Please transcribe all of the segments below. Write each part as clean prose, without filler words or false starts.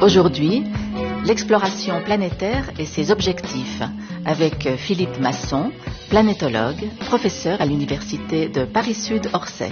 Aujourd'hui, l'exploration planétaire et ses objectifs avec Philippe Masson, planétologue, professeur à l'université de Paris-Sud-Orsay.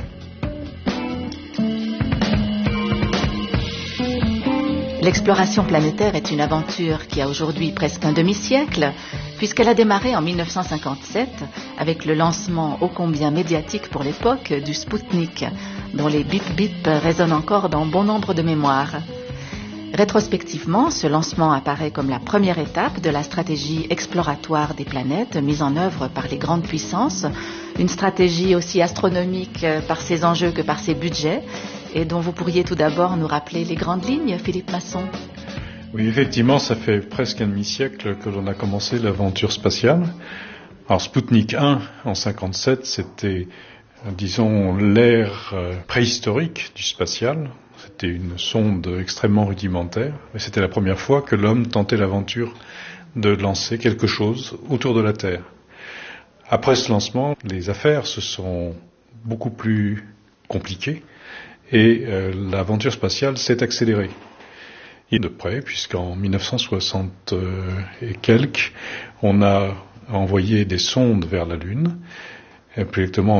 L'exploration planétaire est une aventure qui a aujourd'hui presque un demi-siècle, puisqu'elle a démarré en 1957 avec le lancement ô combien médiatique pour l'époque du Spoutnik, dont les bip-bip résonnent encore dans bon nombre de mémoires. Rétrospectivement, ce lancement apparaît comme la première étape de la stratégie exploratoire des planètes mise en œuvre par les grandes puissances, une stratégie aussi astronomique par ses enjeux que par ses budgets, et dont vous pourriez tout d'abord nous rappeler les grandes lignes, Philippe Masson. Oui, effectivement, ça fait presque un demi-siècle que l'on a commencé l'aventure spatiale. Alors, Spoutnik 1, en 57, c'était, disons, l'ère préhistorique du spatial. C'était une sonde extrêmement rudimentaire, mais c'était la première fois que l'homme tentait l'aventure de lancer quelque chose autour de la Terre. Après ce lancement, les affaires se sont beaucoup plus compliquées et l'aventure spatiale s'est accélérée. Et de près, puisqu'en 1960 et quelques, on a envoyé des sondes vers la Lune. Et plus exactement en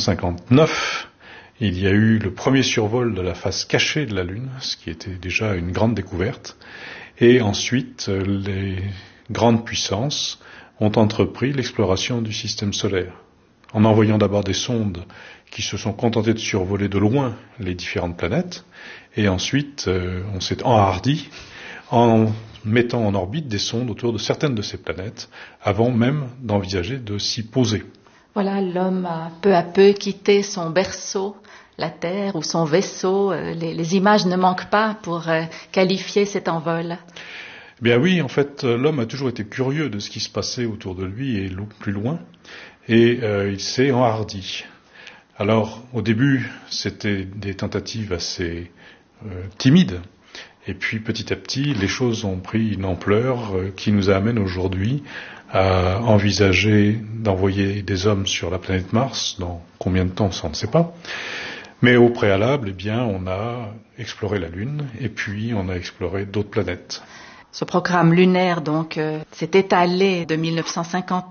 1959, il y a eu le premier survol de la face cachée de la Lune, ce qui était déjà une grande découverte. Et ensuite, les grandes puissances ont entrepris l'exploration du système solaire, en envoyant d'abord des sondes qui se sont contentées de survoler de loin les différentes planètes, et ensuite on s'est enhardi en mettant en orbite des sondes autour de certaines de ces planètes, avant même d'envisager de s'y poser. Voilà, l'homme a peu à peu quitté son berceau, la Terre ou son vaisseau. Les images ne manquent pas pour qualifier cet envol. Eh bien oui, en fait, l'homme a toujours été curieux de ce qui se passait autour de lui et plus loin, et il s'est enhardi. Alors, au début, c'était des tentatives assez timides, et puis petit à petit, les choses ont pris une ampleur qui nous amène aujourd'hui à envisager d'envoyer des hommes sur la planète Mars. Dans combien de temps, ça on ne sait pas. Mais au préalable, eh bien, on a exploré la Lune, et puis on a exploré d'autres planètes. Ce programme lunaire, donc, s'est étalé de 1950